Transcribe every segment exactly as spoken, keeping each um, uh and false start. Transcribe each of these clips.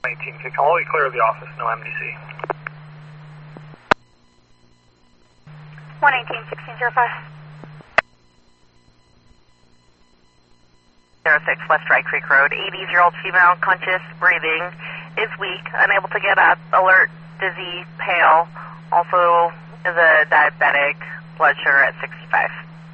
eighteen, take all you clear of the office, no M D C. one eighteen, sixteen zero five. zero six West Dry Creek Road, eighty-year-old female, conscious, breathing, is weak, unable to get up, alert, dizzy, pale, also is a diabetic, blood sugar at sixty-five.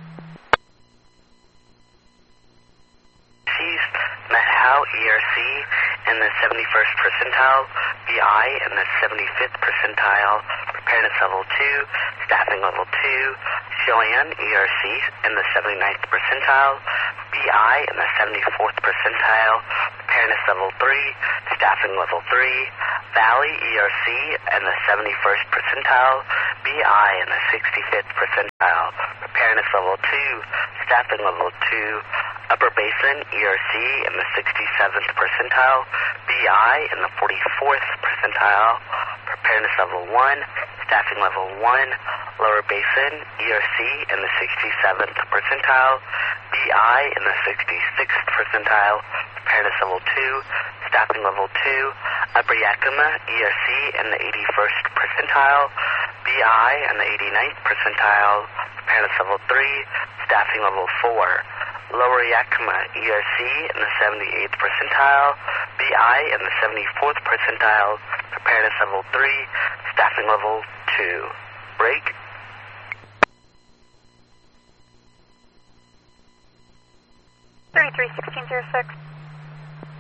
Deceased, Methow, E R C, in the seventy-first percentile, B I in the seventy-fifth percentile, preparedness level two, staffing level two, Joanne, E R C, in the seventy-ninth percentile, B I in the seventy-fourth percentile, preparedness level three, staffing level three, Valley, E R C, in the seventy-first percentile, B I in the sixty-fifth percentile, preparedness level two, staffing level two, Upper Basin, E R C, in the sixty-seventh percentile, B I in the forty-fourth percentile, preparedness level one, staffing level one, Lower Basin, E R C, in the sixty-seventh percentile, B I in the sixty-sixth percentile, preparedness level two, staffing level two, Upper Yakima, E R C, in the eighty-first percentile, B I in the eighty-ninth percentile, preparedness level three, staffing level four, Lower Yakima, E R C, in the seventy-eighth percentile, B I in the seventy-fourth percentile, preparedness level three, staffing level two. Break. thirty-three, sixteen zero six.